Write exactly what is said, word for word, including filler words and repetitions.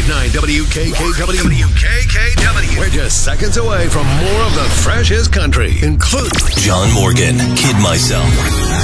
point nine W K K W. W K K W. We're just seconds away from more of the freshest country, including John Morgan, Kid Myself.